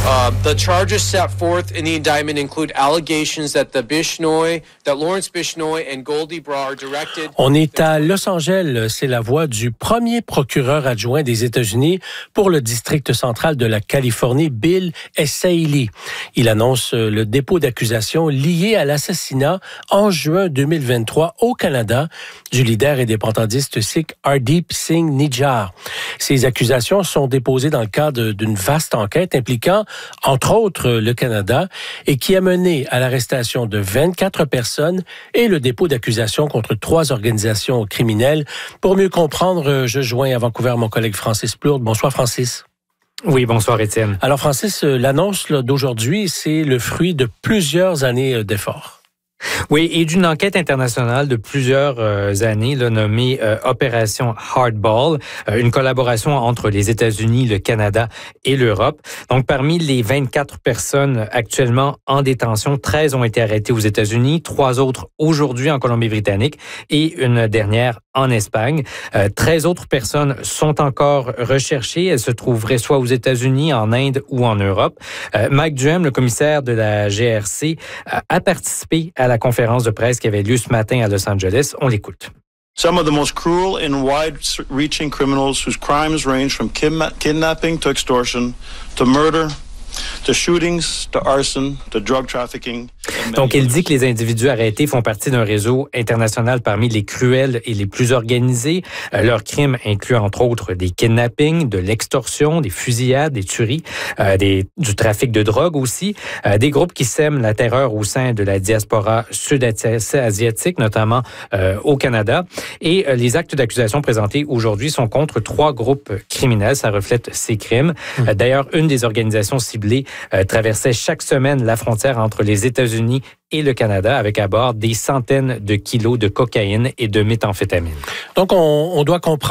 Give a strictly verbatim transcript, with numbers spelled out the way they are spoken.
Uh, the charges set forth in the indictment include allegations that the Bishnoi, that Lawrence Bishnoi and Goldie Bra are directed. On est à Los Angeles. C'est la voix du premier procureur adjoint des États-Unis pour le district central de la Californie, Bill Essayli. Il annonce le dépôt d'accusations liées à l'assassinat en juin deux mille vingt-trois au Canada du leader indépendantiste sikh Hardeep Singh Nijjar. Ces accusations sont déposées dans le cadre d'une vaste enquête impliquant entre autres le Canada, et qui a mené à l'arrestation de vingt-quatre personnes et le dépôt d'accusations contre trois organisations criminelles. Pour mieux comprendre, je joins à Vancouver mon collègue Francis Plourde. Bonsoir Francis. Oui, bonsoir Étienne. Alors Francis, l'annonce là, d'aujourd'hui, c'est le fruit de plusieurs années d'efforts. Oui, et d'une enquête internationale de plusieurs euh, années, là, nommée euh, Opération Hardball, euh, une collaboration entre les États-Unis, le Canada et l'Europe. Donc, parmi les vingt-quatre personnes actuellement en détention, treize ont été arrêtées aux États-Unis, trois autres aujourd'hui en Colombie-Britannique et une dernière en Espagne. Euh, treize autres personnes sont encore recherchées. Elles se trouveraient soit aux États-Unis, en Inde ou en Europe. Euh, Mike Duhem, le commissaire de la G R C, euh, a participé à la conférence de presse qui avait lieu ce matin à Los Angeles. On l'écoute. Some of the most cruel and wide-reaching criminals whose crimes range from kidnapping to extortion to murder to shootings, to arson, to drug trafficking. Donc, il dit que les individus arrêtés font partie d'un réseau international parmi les cruels et les plus organisés. Euh, leurs crimes incluent, entre autres, des kidnappings, de l'extorsion, des fusillades, des tueries, euh, des, du trafic de drogue aussi, euh, des groupes qui sèment la terreur au sein de la diaspora sud-asiatique, notamment euh, au Canada. Et euh, les actes d'accusation présentés aujourd'hui sont contre trois groupes criminels. Ça reflète ces crimes. Mmh. Euh, d'ailleurs, une des organisations ciblées euh, traversait chaque semaine la frontière entre les États-Unis et le Canada avec à bord des centaines de kilos de cocaïne et de méthamphétamine. Donc, on, on doit comprendre